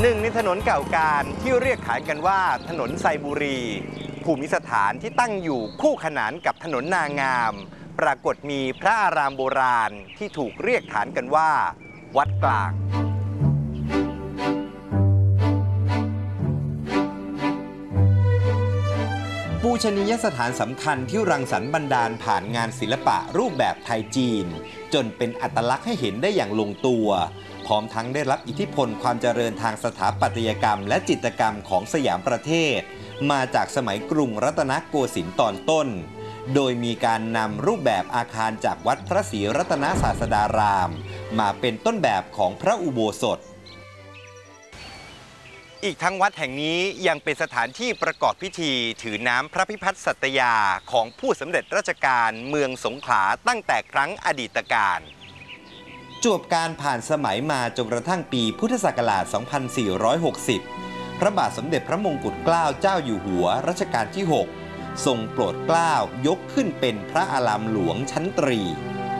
หนึ่งในถนนเก่าการที่เรียกขานกันว่าถนนไซบุรีภูมิสถานที่ตั้งอยู่คู่ขนานกับถนนนางาม ปรากฏมีพระอารามโบราณที่ถูกเรียกขานกันว่าวัดกลางปูชนียสถานสำคัญที่รังสรรค์บันดาลผ่านงานศิลปะรูปแบบไทยจีนจนเป็นอัตลักษณ์ให้เห็นได้อย่างลงตัวพร้อมทั้งได้รับอิทธิพลความเจริญทางสถาปัตยกรรมและจิตรกรรมของสยามประเทศมาจากสมัยกรุงรัตนโกสินทร์ตอนต้นโดยมีการนำรูปแบบอาคารจากวัดพระศรีรัตนศาสดารามมาเป็นต้นแบบของพระอุโบสถอีกทั้งวัดแห่งนี้ยังเป็นสถานที่ประกอบพิธีถือน้ำพระพิพัฒน์สัตยาของผู้สำเร็จราชการเมืองสงขลาตั้งแต่ครั้งอดีตการจวบการผ่านสมัยมาจนกระทั่งปีพุทธศักราช 2460 พระบาทสมเด็จพระมงกุฎเกล้าเจ้าอยู่หัวรัชกาลที่ 6 ทรงโปรดเกล้ายกขึ้นเป็นพระอารามหลวงชั้นตรี